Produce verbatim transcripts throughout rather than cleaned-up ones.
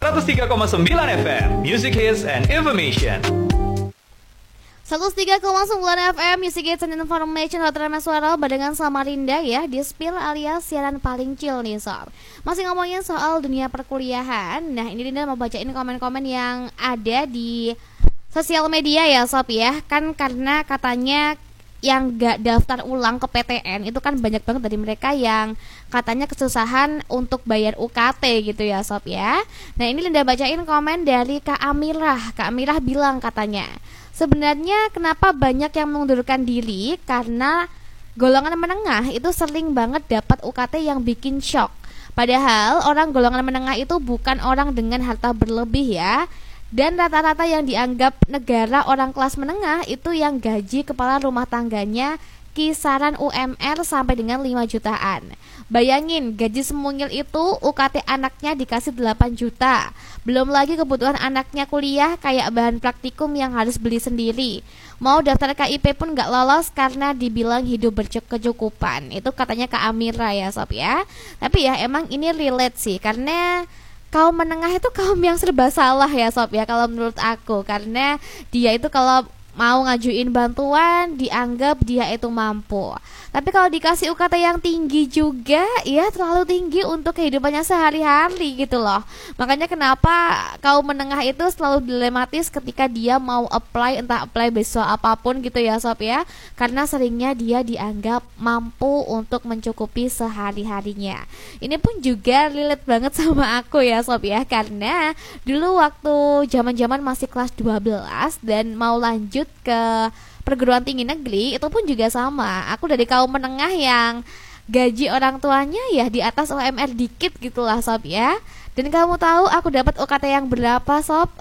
seratus tiga koma sembilan F M, Music Hits and Information. seratus tiga koma sembilan F M, Music Hits and Information, Rotterdam Suara barengan sama Rinda ya, di Spill alias siaran paling chill nih sob. Masih ngomongin soal dunia perkuliahan. Nah ini Rinda mau bacain komen-komen yang ada di sosial media ya sob ya. Kan karena katanya yang gak daftar ulang ke P T N itu kan banyak banget dari mereka yang katanya kesusahan untuk bayar U K T gitu ya sob ya. Nah ini Linda bacain komen dari Kak Amirah. Kak Amirah bilang katanya, sebenarnya kenapa banyak yang mengundurkan diri karena golongan menengah itu sering banget dapat U K T yang bikin shock. Padahal orang golongan menengah itu bukan orang dengan harta berlebih ya. Dan rata-rata yang dianggap negara orang kelas menengah itu yang gaji kepala rumah tangganya kisaran U M R sampai dengan lima jutaan. Bayangin gaji semungil itu U K T anaknya dikasih delapan juta. Belum lagi kebutuhan anaknya kuliah kayak bahan praktikum yang harus beli sendiri. Mau daftar K I P pun gak lolos karena dibilang hidup berkecukupan. Itu katanya Kak Amira ya sob ya. Tapi ya emang ini relate sih, karena kaum menengah itu kaum yang serba salah ya sob ya kalau menurut aku. Karena dia itu kalau mau ngajuin bantuan dianggap dia itu mampu. Tapi kalau dikasih U K T yang tinggi juga ya terlalu tinggi untuk kehidupannya sehari-hari gitu loh. Makanya kenapa kaum menengah itu selalu dilematis ketika dia mau apply, entah apply beasiswa apapun gitu ya sob ya. Karena seringnya dia dianggap mampu untuk mencukupi sehari-harinya. Ini pun juga relate banget sama aku ya sob ya. Karena dulu waktu zaman-zaman masih kelas dua belas dan mau lanjut ke perguruan tinggi negeri, itu pun juga sama. Aku dari kaum menengah yang gaji orang tuanya ya di atas U M R dikit gitulah sob ya. Dan kamu tahu aku dapat U K T yang berapa sob?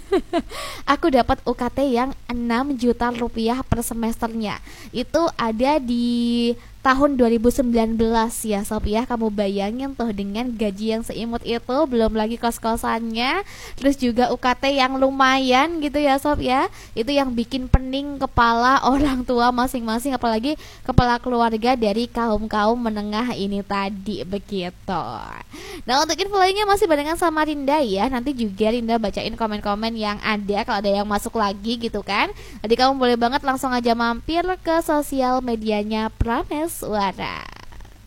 Aku dapat U K T yang enam juta rupiah per semesternya. Itu ada di tahun dua ribu sembilan belas ya sob ya. Kamu bayangin tuh dengan gaji yang seimut itu, belum lagi kos-kosannya, terus juga U K T yang lumayan gitu ya sob ya. Itu yang bikin pening kepala orang tua masing-masing, apalagi kepala keluarga dari kaum-kaum menengah ini tadi begitu. Nah untuk info lainnya masih barengan sama Rinda ya. Nanti juga Rinda bacain komen-komen yang ada, kalau ada yang masuk lagi gitu kan. Jadi kamu boleh banget langsung aja mampir ke sosial medianya Prames Suara.